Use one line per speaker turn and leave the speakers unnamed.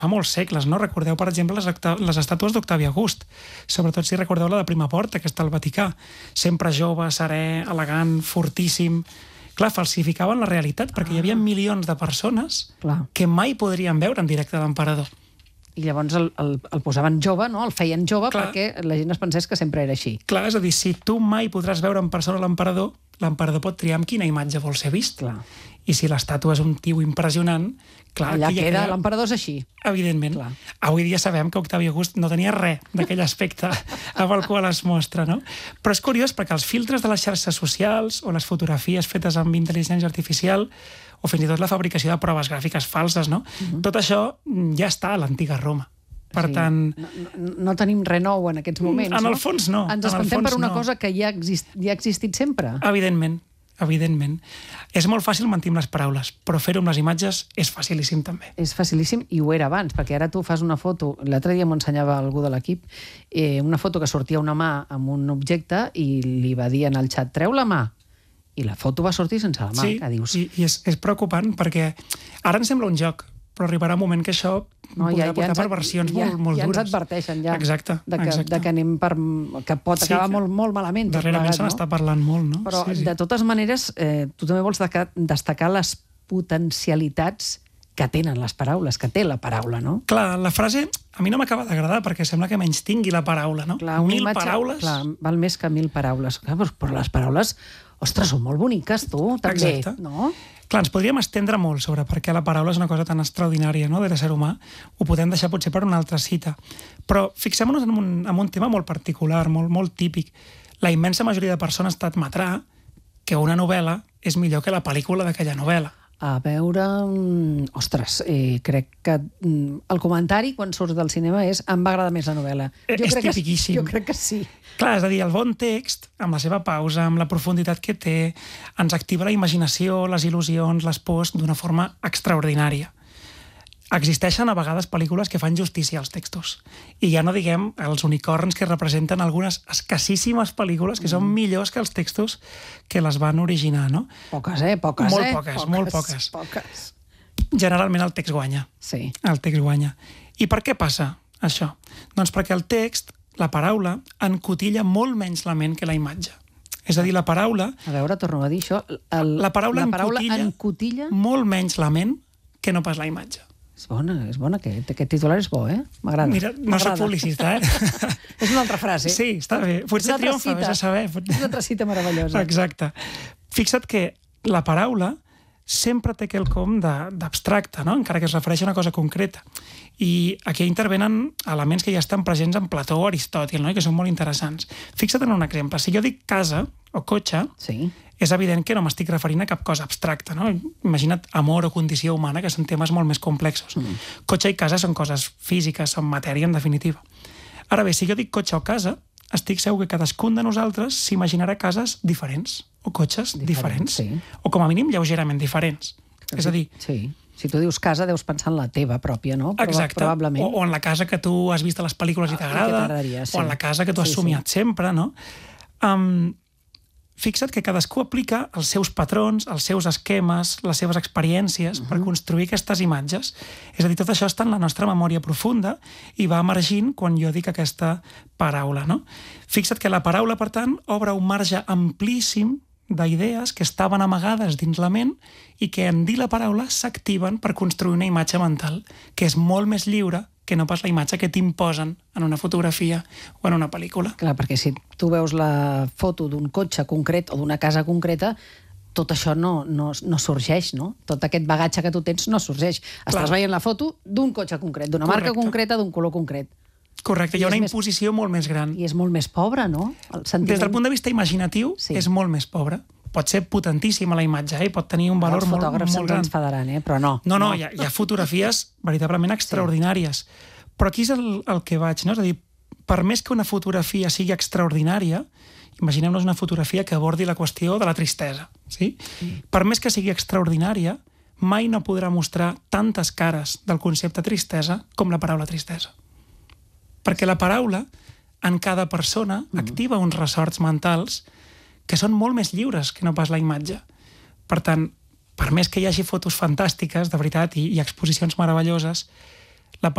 fa molts segles, no? Recordeu, per exemple, les estàtues d'Octavi August, sobretot si recordeu la de Prima Porta, que està al Vaticà, sempre jove, serè, elegant, fortíssim. Clar, falsificaven la realitat, perquè hi havia milions de persones que mai podrien veure en directe l'emperador.
I llavors el posaven jove, no? El feien jove perquè la gent es pensés que sempre era així.
Clar, és a dir, si tu mai podràs veure en persona l'emperador pot triar amb quina imatge vol ser vist.
Clar.
I si l'estàtua és un tio impressionant, clar...
Allà queda, l'emperador és així.
Evidentment.
Clar.
Avui dia sabem que Octavi August no tenia res d'aquell aspecte amb el qual es mostra, no? Però és curiós perquè els filtres de les xarxes socials o les fotografies fetes amb intel·ligència artificial o fins i tot la fabricació de proves gràfiques falses, no? Tot això ja està a l'antiga Roma. Per tant...
No tenim res nou en aquests moments,
En el fons no.
Ens espantem per una cosa que ja ha existit sempre.
Evidentment. És molt fàcil mentir amb les paraules, però fer-ho amb les imatges és facilíssim també.
És facilíssim i ho era abans, perquè ara tu fas una foto, l'altre dia m'ho ensenyava algú de l'equip, una foto que sortia una mà amb un objecte i li va dir en el xat, treu la mà, i la foto va sortir sense la mà.
Sí, i és preocupant perquè ara ens sembla un joc, però arribarà un moment que això podrà portar per versions molt dures.
Ja ens adverteixen, ja,
exacte.
que anem que pot acabar molt malament.
Darrerament se n'està parlant molt, no?
Però, de totes maneres, tu també vols destacar les potencialitats que tenen les paraules, que té la paraula, no?
Clar, la frase a mi no m'acaba d'agradar perquè sembla que menys tingui la paraula, no?
Clar,
1000 paraules...
Clar, val més que 1000 paraules. Clar, però les paraules, ostres, són molt boniques, tu, també, no?
Clar, ens podríem estendre molt sobre per què la paraula és una cosa tan extraordinària, no?, de l'ésser humà. Ho podem deixar potser per una altra cita. Però fixem-nos en un tema molt particular, molt típic. La immensa majoria de persones t'admetrà que una novel·la és millor que la pel·lícula d'aquella novel·la.
A veure... Ostres, crec que el comentari quan surts del cinema és em va agradar més la novel·la.
És tipiquíssim.
Jo crec que sí.
Clar, és a dir, el bon text, amb la seva pausa, amb la profunditat que té, ens activa la imaginació, les il·lusions, les pors, d'una forma extraordinària. Existeixen a vegades pel·lícules que fan justícia als textos. I ja no diguem els unicorns que representen algunes escassíssimes pel·lícules que són millors que els textos que les van originar, no?
Poques,
Molt poques. Generalment el text guanya.
Sí.
El text guanya. I per què passa això? Doncs perquè el text, la paraula, encotilla molt menys la ment que la imatge. És a dir, la paraula...
A veure, torno a dir això.
La paraula encotilla molt menys la ment que no pas la imatge.
És bona, aquest titular és bo, M'agrada.
Mira, no soc publicista,
És una altra frase.
Sí, està bé. Potser triomfa, vés a saber.
És una altra cita meravellosa.
Exacte. Fixa't que la paraula sempre té quelcom d'abstracte, no?, encara que es refereix a una cosa concreta. I aquí intervenen elements que ja estan presents en Plató o Aristòtil, no?, i que són molt interessants. Fixa't en un exemple. Si jo dic casa o cotxe, és evident que no m'estic referint a cap cosa abstracta, no? Imagina't amor o condició humana, que són temes molt més complexos. Cotxe i casa són coses físiques, són matèria, en definitiva. Ara bé, si jo dic cotxe o casa, estic segur que cadascun de nosaltres s'imaginarà cases diferents, o cotxes diferents, o com a mínim lleugerament diferents. És a dir...
Sí. Si tu dius casa, deus pensar en la teva pròpia, no?
Exacte.
Probablement.
O en la casa que tu has vist a les pel·lícules i t'agrada, o en la casa que tu has somiat sempre, no? Fixa't que cadascú aplica els seus patrons, els seus esquemes, les seves experiències per construir aquestes imatges. És a dir, tot això està en la nostra memòria profunda i va emergint quan jo dic aquesta paraula, no? Fixa't que la paraula, per tant, obre un marge amplíssim d'idees que estaven amagades dins la ment i que en dir la paraula s'activen per construir una imatge mental que és molt més lliure que no pas la imatge que t'imposen en una fotografia o en una pel·lícula.
Clar, perquè si tu veus la foto d'un cotxe concret o d'una casa concreta, tot això no sorgeix, no? Tot aquest bagatge que tu tens no sorgeix. Estàs veient la foto d'un cotxe concret, d'una marca concreta, d'un color concret.
Correcte, hi ha una imposició molt més gran.
I és molt més pobra, no?
Des del punt de vista imaginatiu, és molt més pobra. Pot ser potentíssima la imatge, i pot tenir un valor molt gran.
Els fotògrafs se'ns enfadaran, però no.
No, hi ha fotografies veritablement extraordinàries. Però aquí és el que vaig, no? És a dir, per més que una fotografia sigui extraordinària, imaginem-nos una fotografia que abordi la qüestió de la tristesa, sí? Per més que sigui extraordinària, mai no podrà mostrar tantes cares del concepte tristesa com la paraula tristesa. Perquè la paraula, en cada persona, activa uns ressorts mentals que són molt més lliures que no pas la imatge. Per tant, per més que hi hagi fotos fantàstiques, de veritat, i exposicions meravelloses, La